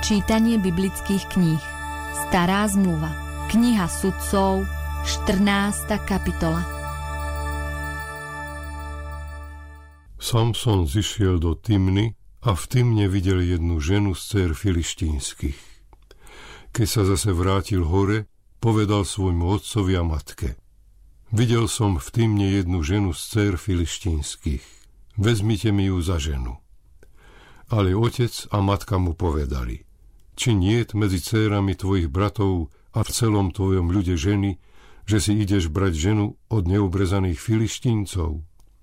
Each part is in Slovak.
Čítanie biblických kníh. Stará zmluva. Kniha Sudcov, 14. kapitola. Samson zišiel do Timny a v Timne videl jednu ženu z dcér filištínskych. Keď sa zase vrátil hore, povedal svojmu otcovi a matke: Videl som v Timne jednu ženu z dcér filištínskych. Vezmite mi ju za ženu. Ale otec a matka mu povedali: Či niet medzi dcérami tvojich bratov a v celom tvojom ľude ženy, že si ideš brať ženu od neobrezaných filištíncov?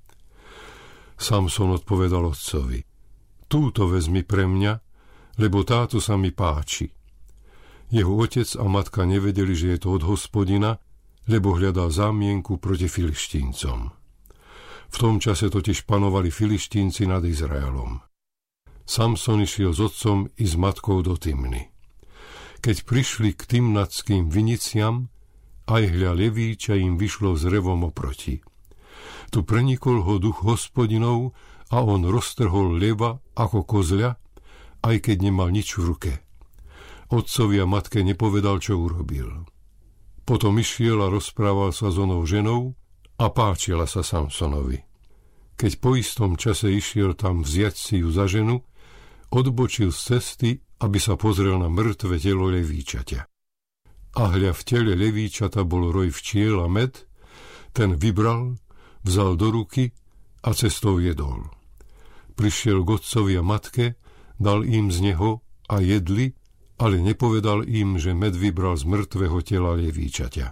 Samson odpovedal otcovi: Túto vezmi pre mňa, lebo táto sa mi páči. Jeho otec a matka nevedeli, že je to od Hospodina, lebo hľadal zámienku proti filištíncom. V tom čase totiž panovali filištínci nad Izraelom. Samson išiel s otcom i s matkou do Timny. Keď prišli k timnackým viniciam, aj hľa levíča im vyšlo s revom oproti. Tu prenikol ho duch Hospodinov a on roztrhol leva ako kozľa, aj keď nemal nič v ruke. Otcovi a matke nepovedal, čo urobil. Potom išiel a rozprával sa s onou ženou a páčila sa Samsonovi. Keď po istom čase išiel tam vziať si ju za ženu, odbočil z cesty, aby sa pozrel na mŕtve telo levíčaťa. A hľa v tele levíčata bol roj včiel a med, ten vybral, vzal do ruky a cestou jedol. Prišiel k otcovi a matke, dal im z neho a jedli, ale nepovedal im, že med vybral z mŕtvého tela levíčaťa.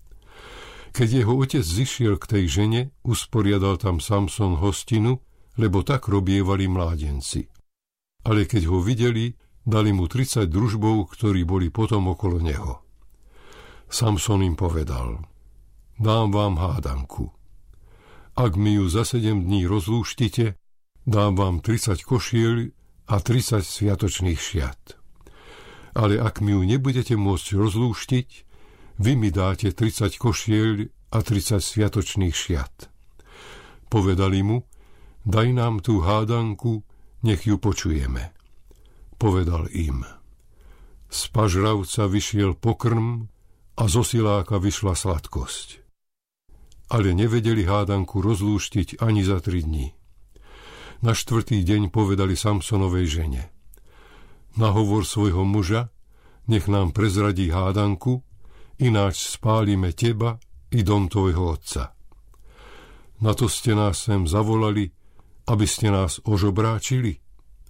Keď jeho otec zišiel k tej žene, usporiadal tam Samson hostinu, lebo tak robievali mládenci. Ale keď ho videli, dali mu 30 družbov, ktorí boli potom okolo neho. Samson im povedal: Dám vám hádanku. Ak mi ju za 7 dní rozlúštite, dám vám 30 košiel a 30 sviatočných šiat. Ale ak mi ju nebudete môcť rozlúštiť, vy mi dáte 30 košiel a 30 sviatočných šiat. Povedali mu: Daj nám tú hádanku, nech ju počujeme. Povedal im: Z pažravca vyšiel pokrm a zo siláka vyšla sladkosť. Ale nevedeli hádanku rozlúštiť ani za 3 dní. Na 4. deň povedali Samsonovej žene: Na hovor svojho muža, nech nám prezradí hádanku, ináč spálime teba i dom tvojho otca. Na to ste nás sem zavolali, aby ste nás ožobráčili?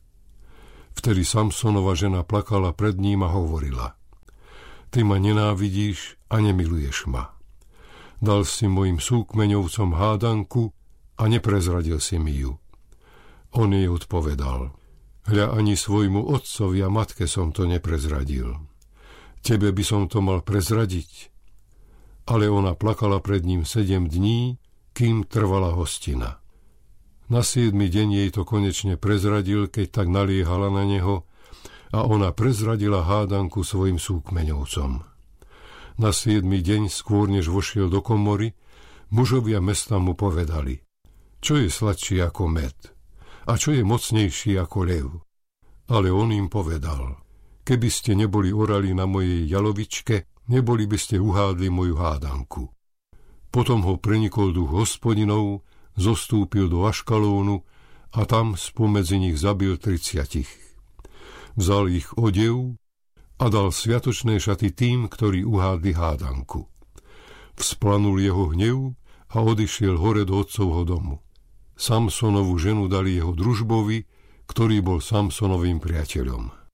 Vtedy Samsonova žena plakala pred ním a hovorila: Ty ma nenávidíš a nemiluješ ma. Dal si mojim súkmeňovcom hádanku a neprezradil si mi ju. On jej odpovedal: Hľa ani svojmu otcovi a matke som to neprezradil. Tebe by som to mal prezradiť. Ale ona plakala pred ním 7 dní, kým trvala hostina. Na 7. deň jej to konečne prezradil, keď tak naliehala na neho, a ona prezradila hádanku svojim súkmeňovcom. Na 7. deň, skôr než vošiel do komory, mužovia mesta mu povedali: Čo je sladší ako med? A čo je mocnejší ako lev? Ale on im povedal: Keby ste neboli orali na mojej jalovičke, neboli by ste uhádli moju hádanku. Potom ho prenikol duch Hospodinov, zostúpil do Aškalónu a tam spomedzi nich zabil 30. Vzal ich odev a dal sviatočné šaty tým, ktorí uhádli hádanku. Vzplanul jeho hnev a odišiel hore do otcovho domu. Samsonovu ženu dali jeho družbovi, ktorý bol Samsonovým priateľom.